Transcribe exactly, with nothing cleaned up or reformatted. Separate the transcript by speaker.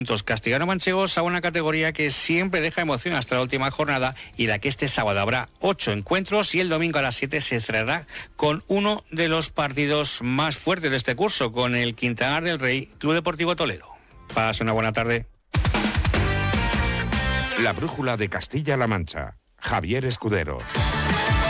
Speaker 1: Castellano Manchegos a una categoría que siempre deja emoción hasta la última jornada y la que este sábado habrá ocho encuentros y el domingo a las siete se cerrará con uno de los partidos más fuertes de este curso, con el Quintanar del Rey Club Deportivo Toledo. Pase una buena tarde.
Speaker 2: La brújula de Castilla-La Mancha. Javier Escudero.